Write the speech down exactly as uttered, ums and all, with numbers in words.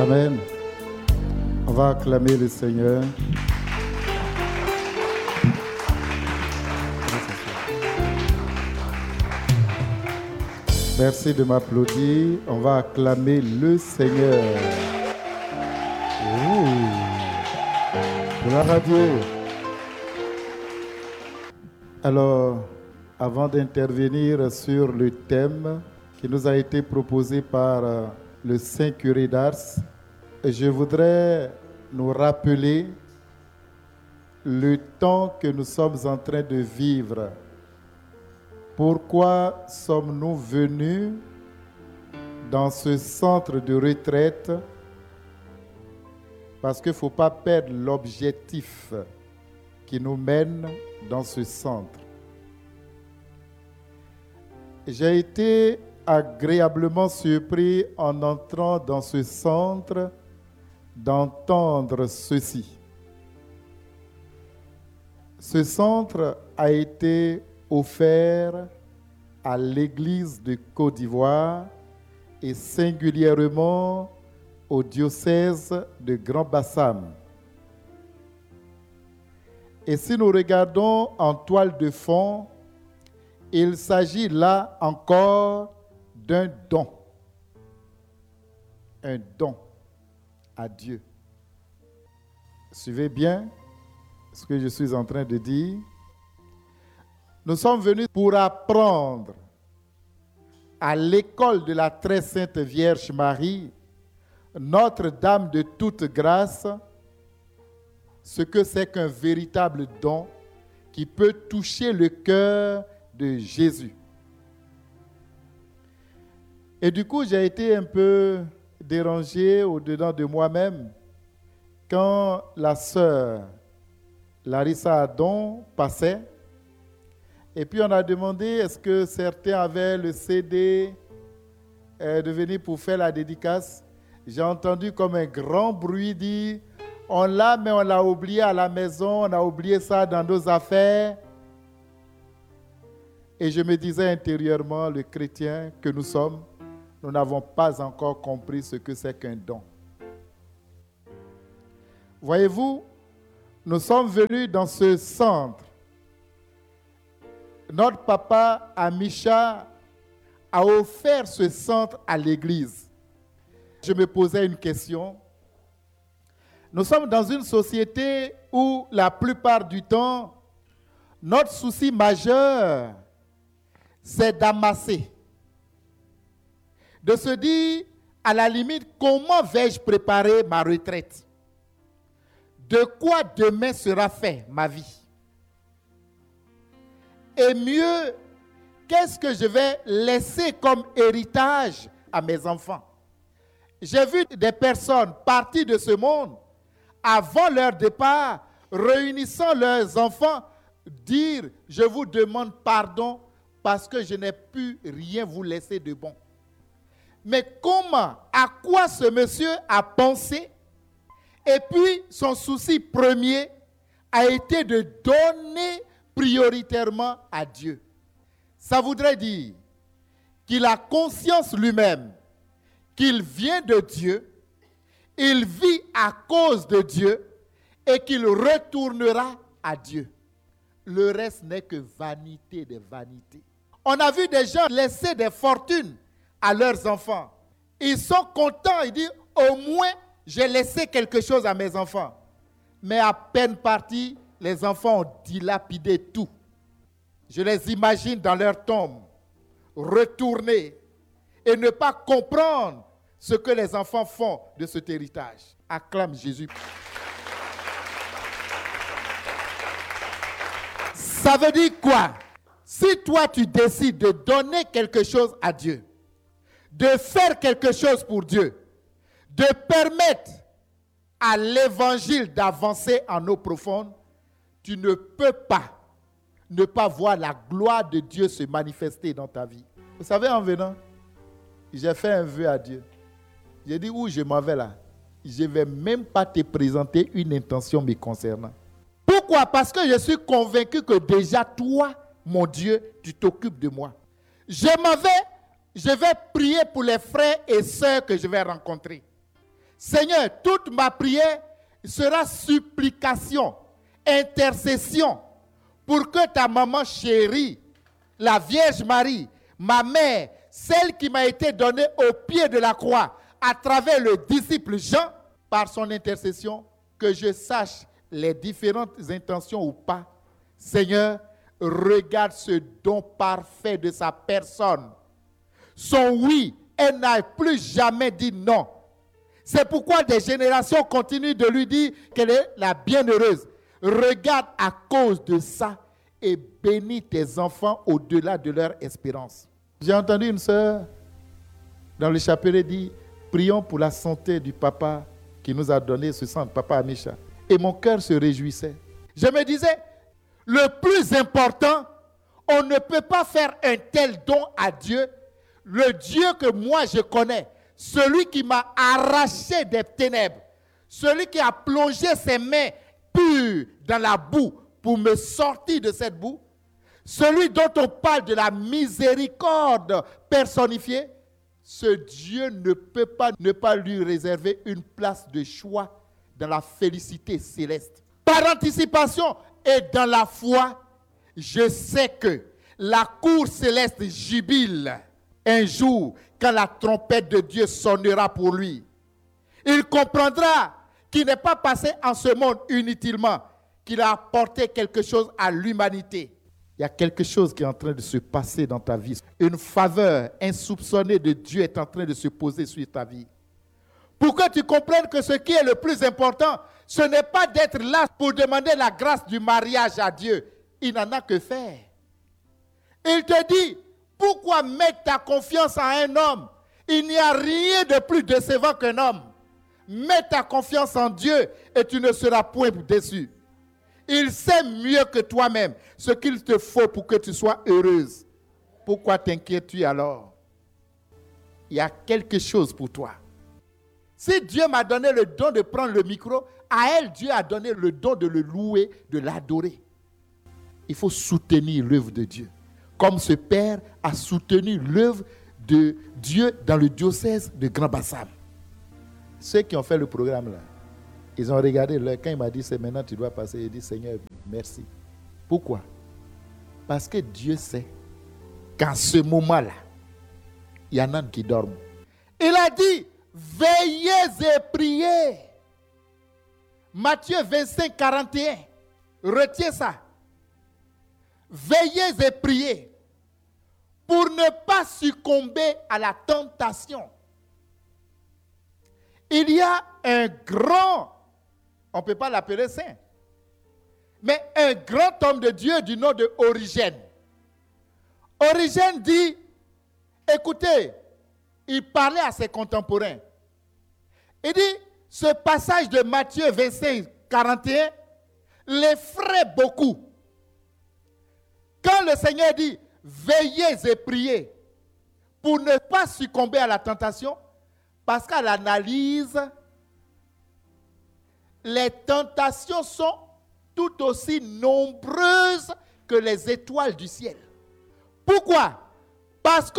Amen. On va acclamer le Seigneur. Merci de m'applaudir. On va acclamer le Seigneur. Gloire à Dieu. Alors, avant d'intervenir sur le thème qui nous a été proposé par le Saint Curé d'Ars, je voudrais nous rappeler le temps que nous sommes en train de vivre. Pourquoi sommes-nous venus dans ce centre de retraite? Parce qu'il ne faut pas perdre l'objectif qui nous mène dans ce centre. J'ai été agréablement surpris en entrant dans ce centre d'entendre ceci. Ce centre a été offert à l'Église de Côte d'Ivoire et singulièrement au diocèse de Grand-Bassam. Et si nous regardons en toile de fond, il s'agit là encore d'un don. Un don à Dieu. Suivez bien ce que je suis en train de dire. Nous sommes venus pour apprendre à l'école de la très sainte Vierge Marie, Notre-Dame de toute grâce, ce que c'est qu'un véritable don qui peut toucher le cœur de Jésus. Et du coup, j'ai été un peu dérangé au-dedans de moi-même quand la sœur Larissa Adon passait. Et puis on a demandé est-ce que certains avaient le C D euh, de venir pour faire la dédicace. J'ai entendu comme un grand bruit dire on l'a, mais on l'a oublié à la maison, on a oublié ça dans nos affaires. Et je me disais intérieurement, le chrétien que nous sommes, nous n'avons pas encore compris ce que c'est qu'un don. Voyez-vous, nous sommes venus dans ce centre. Notre papa Amisha a offert ce centre à l'église. Je me posais une question. Nous sommes dans une société où la plupart du temps, notre souci majeur, c'est d'amasser. De se dire, à la limite, comment vais-je préparer ma retraite? De quoi demain sera fait ma vie? Et mieux, qu'est-ce que je vais laisser comme héritage à mes enfants? J'ai vu des personnes parties de ce monde, avant leur départ, réunissant leurs enfants, dire « Je vous demande pardon parce que je n'ai pu rien vous laisser de bon. » Mais comment, à quoi ce monsieur a pensé? Et puis, son souci premier a été de donner prioritairement à Dieu. Ça voudrait dire qu'il a conscience lui-même qu'il vient de Dieu, il vit à cause de Dieu et qu'il retournera à Dieu. Le reste n'est que vanité des vanités. On a vu des gens laisser des fortunes à leurs enfants. Ils sont contents, ils disent au moins j'ai laissé quelque chose à mes enfants. Mais à peine partis, les enfants ont dilapidé tout. Je les imagine dans leur tombe, retourner et ne pas comprendre ce que les enfants font de cet héritage. Acclame Jésus. Ça veut dire quoi? Si toi tu décides de donner quelque chose à Dieu, de faire quelque chose pour Dieu, de permettre à l'évangile d'avancer en eau profonde, tu ne peux pas ne pas voir la gloire de Dieu se manifester dans ta vie. Vous savez, en venant, j'ai fait un vœu à Dieu. J'ai dit, où je m'en vais là? Je ne vais même pas te présenter une intention me concernant. Pourquoi? Parce que je suis convaincu que déjà toi, mon Dieu, tu t'occupes de moi. Je m'en vais, je vais prier pour les frères et sœurs que je vais rencontrer. Seigneur, toute ma prière sera supplication, intercession, pour que ta maman chérie, la Vierge Marie, ma mère, celle qui m'a été donnée au pied de la croix, à travers le disciple Jean, par son intercession, que je sache les différentes intentions ou pas. Seigneur, regarde ce don parfait de sa personne. Son oui, elle n'a plus jamais dit non. C'est pourquoi des générations continuent de lui dire qu'elle est la bienheureuse. Regarde à cause de ça et bénis tes enfants au-delà de leur espérance. J'ai entendu une sœur dans le chapelet dire, prions pour la santé du papa qui nous a donné ce sang, papa Amisha. Et mon cœur se réjouissait. Je me disais, le plus important, on ne peut pas faire un tel don à Dieu. Le Dieu que moi je connais, celui qui m'a arraché des ténèbres, celui qui a plongé ses mains pures dans la boue pour me sortir de cette boue, celui dont on parle de la miséricorde personnifiée, ce Dieu ne peut pas ne pas lui réserver une place de choix dans la félicité céleste. Par anticipation et dans la foi, je sais que la cour céleste jubile un jour quand la trompette de Dieu sonnera pour lui. Il comprendra qu'il n'est pas passé en ce monde inutilement, qu'il a apporté quelque chose à l'humanité. Il y a quelque chose qui est en train de se passer dans ta vie. Une faveur insoupçonnée de Dieu est en train de se poser sur ta vie. Pour que tu comprennes que ce qui est le plus important, ce n'est pas d'être là pour demander la grâce du mariage à Dieu. Il n'en a que faire. Il te dit, pourquoi mettre ta confiance en un homme? Il n'y a rien de plus décevant qu'un homme. Mets ta confiance en Dieu et tu ne seras point déçu. Il sait mieux que toi-même ce qu'il te faut pour que tu sois heureuse. Pourquoi t'inquiètes-tu alors? Il y a quelque chose pour toi. Si Dieu m'a donné le don de prendre le micro, à elle, Dieu a donné le don de le louer, de l'adorer. Il faut soutenir l'œuvre de Dieu. Comme ce père a soutenu l'œuvre de Dieu dans le diocèse de Grand-Bassam. Ceux qui ont fait le programme là, ils ont regardé, quand il m'a dit, c'est maintenant tu dois passer, il dit, Seigneur, merci. Pourquoi? Parce que Dieu sait qu'en ce moment-là, il y en a qui dorment. Il a dit, veillez et priez. Matthieu vingt-cinq, quarante et un. Retiens ça. Veillez et priez pour ne pas succomber à la tentation. Il y a un grand, on ne peut pas l'appeler saint, mais un grand homme de Dieu du nom de Origène. Origène dit, écoutez, il parlait à ses contemporains. Il dit, ce passage de Matthieu vingt-cinq, quarante et un l'effraie beaucoup. Quand le Seigneur dit, veillez et priez pour ne pas succomber à la tentation, parce qu'à l'analyse, les tentations sont tout aussi nombreuses que les étoiles du ciel. Pourquoi? Parce que